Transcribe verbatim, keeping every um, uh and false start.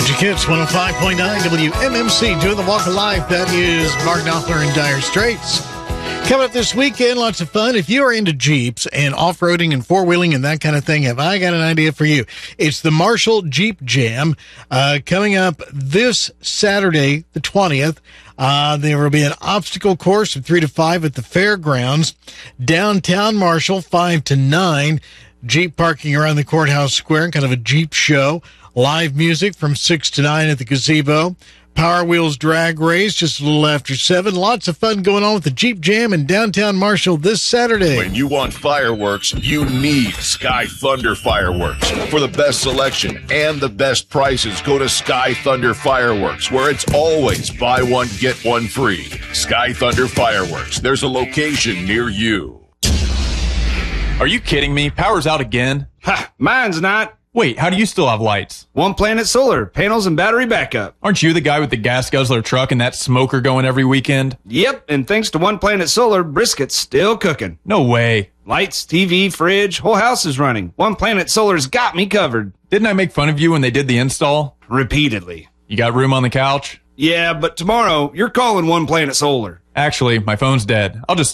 Magic Hits one oh five point nine W M M C doing the Walk of Life. That is Mark Knopfler and Dire Straits. Coming up this weekend, lots of fun. If you are into Jeeps and off-roading and four-wheeling and that kind of thing, have I got an idea for you? It's the Marshall Jeep Jam uh, coming up this Saturday, the twentieth. Uh, there will be an obstacle course from three to five at the fairgrounds. Downtown Marshall, five to nine. Jeep parking around the courthouse square, kind of a Jeep show. Live music from six to nine at the gazebo. Power Wheels drag race just a little after seven. Lots of fun going on with the Jeep Jam in downtown Marshall this Saturday. When you want fireworks, you need Sky Thunder Fireworks. For the best selection and the best prices, go to Sky Thunder Fireworks, where it's always buy one, get one free. Sky Thunder Fireworks. There's a location near you. Are you kidding me? Power's out again? Ha! Mine's not. Wait, how do you still have lights? One Planet Solar, panels and battery backup. Aren't you the guy with the gas guzzler truck and that smoker going every weekend? Yep, and thanks to One Planet Solar, brisket's still cooking. No way. Lights, T V, fridge, whole house is running. One Planet Solar's got me covered. Didn't I make fun of you when they did the install? Repeatedly. You got room on the couch? Yeah, but tomorrow, you're calling One Planet Solar. Actually, my phone's dead. I'll just